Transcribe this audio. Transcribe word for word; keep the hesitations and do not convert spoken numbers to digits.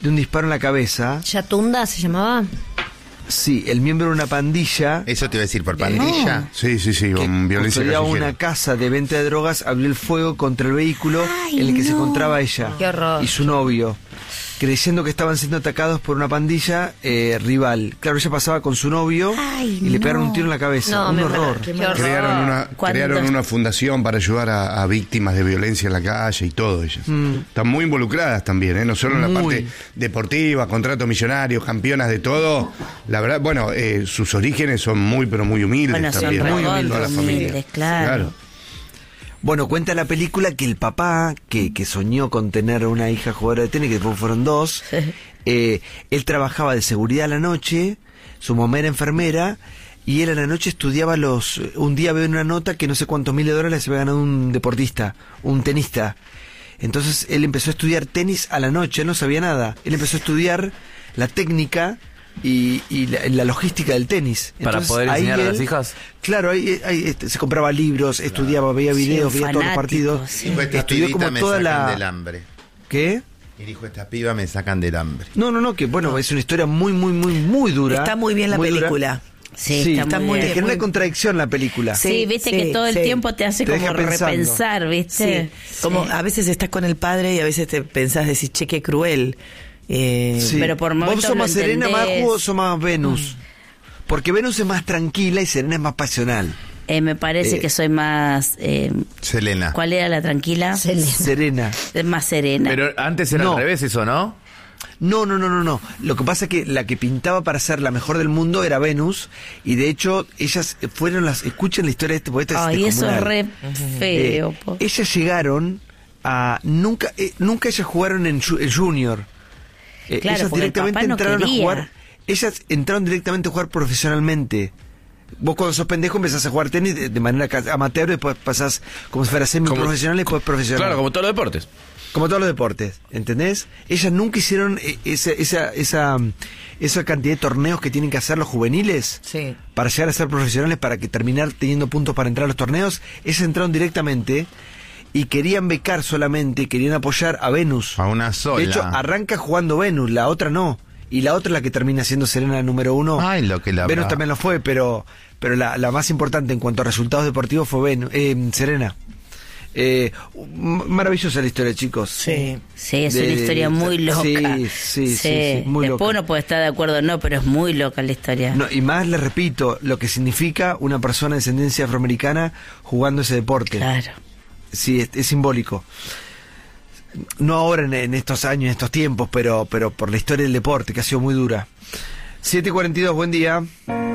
de un disparo en la cabeza. ¿Yatunda se llamaba? Sí, el miembro de una pandilla. Eso te iba a decir, por pandilla. No. Sí, sí, sí, con violencia custodiaba callejera. una casa de venta de drogas, abrió el fuego contra el vehículo Ay, en el que no. se encontraba ella. Qué horror. Y su novio, creyendo que estaban siendo atacados por una pandilla eh, rival. Claro, ella pasaba con su novio Ay, y le no. pegaron un tiro en la cabeza. No, un me horror. muero. Qué horror. Crearon una, ¿Cuántos? crearon una fundación para ayudar a, a víctimas de violencia en la calle y todo ellas. Mm. Están muy involucradas también, ¿eh? No solo en la Muy. parte deportiva, contratos millonarios, campeonas de todo. La verdad, bueno, eh, sus orígenes son muy, pero muy humildes Bueno, son también. muy recontra humildes. Toda la familia. humildes, claro. Bueno, cuenta la película que el papá, que, que soñó con tener una hija jugadora de tenis, que después fueron dos, eh, él trabajaba de seguridad a la noche, su mamá era enfermera, y él a la noche estudiaba los... Un día veo en una nota que no sé cuántos miles de dólares se había ganado un deportista, un tenista. Entonces él empezó a estudiar tenis a la noche, él no sabía nada. Él empezó a estudiar la técnica y, y la, la logística del tenis. Para Entonces, poder ahí enseñar a él- las hijas. Claro, ahí, ahí, este, se compraba libros, estudiaba, veía Sí, videos, un veía todos los fanático, partidos. sí. Dijo, estas Estudió pibitas como me toda sacan la... del hambre. ¿Qué? Y dijo, estas pibas me sacan del hambre. No, no, no, que bueno, es una historia muy, muy, muy, muy dura. Está muy bien la muy dura. película. Sí, Sí, está, está muy muy Es bien. que no muy- hay contradicción la película. Sí, Sí, viste sí, que todo el sí. tiempo te hace Te como deja pensando. repensar, ¿viste? Sí. Como a veces estás con el padre y a veces te pensás, decís, che, qué cruel. Eh, Sí. Pero por ¿Vos momentos sos lo más Serena, entendés. Maju, o sos más Venus? Porque Venus es más tranquila y Serena es más pasional. Eh, me parece Eh. que soy más... eh, Selena. ¿Cuál era la tranquila? Serena. Es más serena. Pero antes era No. al revés eso, ¿no? No, no, no, no, no. Lo que pasa es que la que pintaba para ser la mejor del mundo era Venus, y de hecho ellas fueron las... Escuchen la historia de este poeta. Ay, eso es descomunal. re feo. Eh, po. ellas llegaron a... Nunca eh, nunca ellas jugaron en, ju- en Junior. Eh, Claro, ellas porque el directamente papá no entraron quería. a jugar... Ellas entraron directamente a jugar profesionalmente. Vos cuando sos pendejo empezás a jugar tenis de, de manera ca- amateur, después pasás como si fuera semi-profesional y después profesional. Claro, como todos los deportes. Como todos los deportes, ¿entendés? Ellas nunca hicieron eh, esa, esa, esa, esa cantidad de torneos que tienen que hacer los juveniles Sí. para llegar a ser profesionales, para que terminar teniendo puntos para entrar a los torneos. Ellas entraron directamente y querían becar solamente, querían apoyar a Venus. A una sola. De hecho, arranca jugando Venus, la otra no. Y la otra es la que termina siendo Serena la número uno. Ay, lo que la Venus habrá. también lo fue, pero pero la, la más importante en cuanto a resultados deportivos fue Venus, eh, Serena. Eh, m- maravillosa la historia, chicos. Sí. Sí, es de- una historia muy loca. Sí, sí, sí, sí, muy Después loca. uno puede estar de acuerdo o no, pero es muy loca la historia. No, y más les repito, lo que significa una persona de descendencia afroamericana jugando ese deporte. Claro. Sí, es, es simbólico. No ahora en, en estos años, en estos tiempos, pero, pero por la historia del deporte, que ha sido muy dura. siete y cuarenta y dos, buen día.